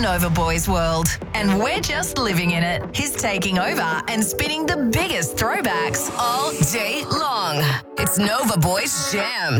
Nova Boys world, and we're just living in it. He's taking over and spinning the biggest throwbacks all day long. It's Nova Boys Jams.